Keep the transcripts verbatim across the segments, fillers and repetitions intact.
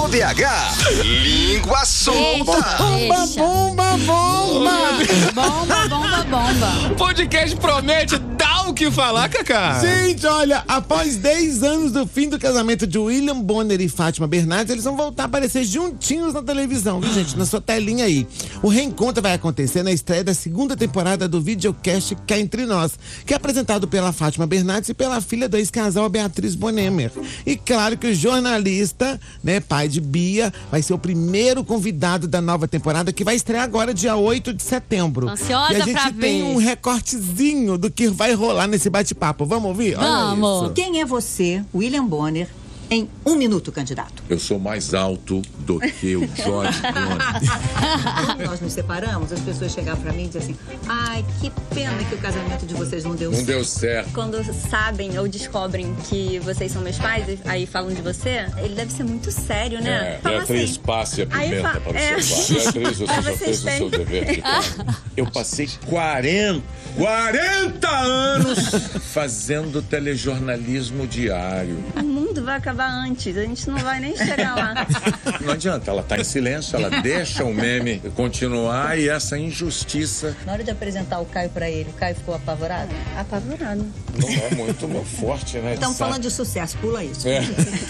com D H. Língua solta. Bomba, bomba, bomba. Bomba, bomba, bomba. O podcast promete dar o que falar, Cacá. Gente, olha, após dez anos do fim do casamento de William Bonner e Fátima Bernardes, eles vão voltar a aparecer juntinhos na televisão, viu, gente? Na sua telinha aí. O reencontro vai acontecer na estreia da segunda temporada do videocast Cá Entre Nós, que é apresentado pela Fátima Bernardes e pela filha do ex-casal, a Beatriz Bonemer. E claro que o jornalista, né, pai de Bia, vai ser o primeiro convidado da nova temporada, que vai estrear agora, dia oito de setembro. Ansiosa e a gente pra tem ver. um recortezinho do que vai rolar nesse bate-papo. Vamos ouvir? Olha Vamos. isso. Quem é você, William Bonner, em um minuto, candidato? Eu sou mais alto do que o George Clooney. Quando nós nos separamos, as pessoas chegavam pra mim e diziam assim: ai, que pena que o casamento de vocês não deu Não certo. deu certo. Quando sabem ou descobrem que vocês são meus pais e aí falam de você, ele deve ser muito sério, né? É, Fala Beatriz, assim, passe a aí pimenta fa- para é. o seu pai. Beatriz, você Aí só vocês fez o têm- seu dever de casa. Eu passei quarenta, quarenta anos fazendo telejornalismo diário. O mundo vai acabar antes, a gente não vai nem chegar lá. Não adianta, ela tá em silêncio, ela deixa o meme continuar e essa injustiça Na hora de apresentar o Caio pra ele, o Caio ficou apavorado? Apavorado. não é muito forte, né? Estamos Sabe? falando de sucesso, pula isso. É.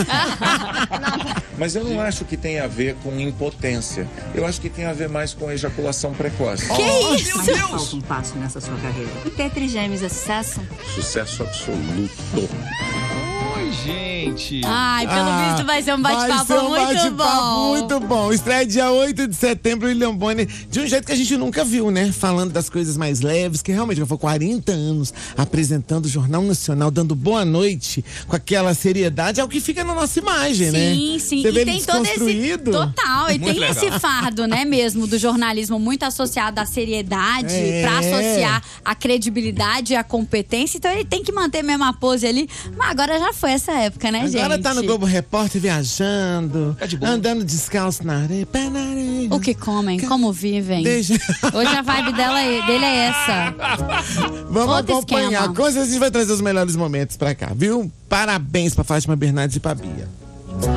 Mas eu não acho que tem a ver com impotência. Eu acho que tem a ver mais com ejaculação precoce. Que isso? Mas ainda falta um passo nessa sua carreira. E ter trigêmeos é sucesso? Sucesso absoluto. Oi, gente. Ai, pelo Ah, visto vai ser um vai bate-papo ser um muito bate-papo bom. muito bom. Estreia dia oito de setembro, William Bonner, de um jeito que a gente nunca viu, né? Falando das coisas mais leves, que realmente já foi quarenta anos apresentando o Jornal Nacional, dando boa noite, com aquela seriedade, é o que fica na nossa imagem, né? Sim, sim. Você vê E ele tem todo esse. desconstruído. Total. E Muito tem legal. esse fardo, né, mesmo, do jornalismo muito associado à seriedade, É. pra associar a credibilidade e a competência. Então ele tem que manter a mesma pose ali. Mas agora já foi essa época, né, gente? Agora tá no Globo Repórter viajando, Tá de boa. andando descalço na areia, pé na areia. O que comem, como vivem. Deixa... Hoje a vibe dela é- dele é essa. Vamos Outro acompanhar. esquema. Com certeza a gente vai trazer os melhores momentos pra cá, viu? Parabéns pra Fátima Bernardes e pra Bia.